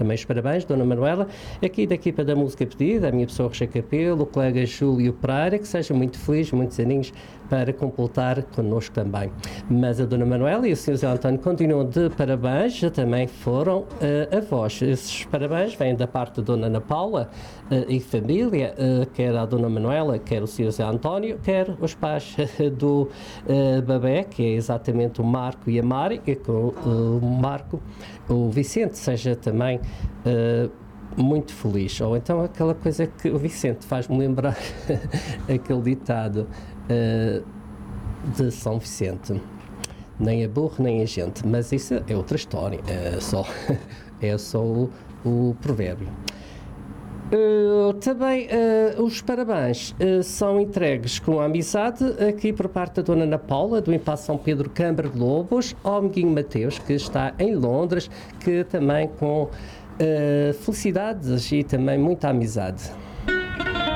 também os parabéns, Dona Manuela, aqui da equipa da Música Pedida, a minha pessoa Rocha Capelo, o colega Júlio Pereira, que seja muito feliz, muitos aninhos para completar connosco também. Mas a Dona Manuela e o Sr. José António continuam de parabéns, já também foram avós. Esses parabéns vêm da parte da Dona Ana Paula e família, quer a Dona Manuela, quer o Sr. José António, quer os pais do Babé, que é exatamente o Marco e a Mari, e com o Marco, o Vicente, seja também muito feliz. Ou então aquela coisa que o Vicente faz-me lembrar aquele ditado de São Vicente: nem é burro nem é gente, mas isso é outra história, é só o provérbio. Também os parabéns são entregues com a amizade aqui por parte da Dona Ana Paula, do Impasse São Pedro Câmara de Lobos, ao amiguinho Mateus, que está em Londres, que também com felicidades e também muita amizade.